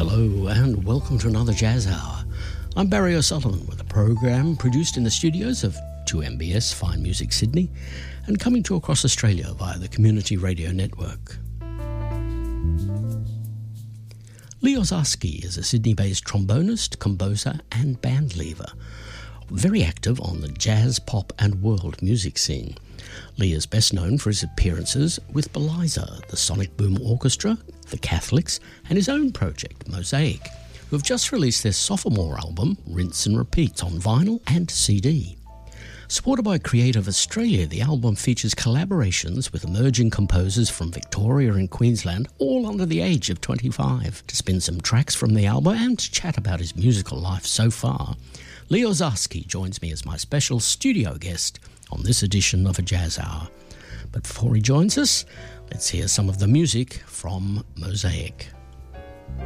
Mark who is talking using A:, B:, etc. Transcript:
A: Hello and welcome to another Jazz Hour. I'm Barry O'Sullivan with a program produced in the studios of 2MBS Fine Music Sydney and coming to across Australia via the Community Radio Network. Lee Ozarski is a Sydney-based trombonist, composer and bandleader, very active on the jazz, pop and world music scene. Lee is best known for his appearances with Beliza, the Sonic Boom Orchestra, the Catholics, and his own project, Mosaic, who have just released their sophomore album, Rinse and Repeat, on vinyl and CD. Supported by Creative Australia, the album features collaborations with emerging composers from Victoria and Queensland, all under the age of 25. To spin some tracks from the album and to chat about his musical life so far, Lee Ozarski joins me as my special studio guest on this edition of A Jazz Hour. But before he joins us, let's hear some of the music from Mosaic.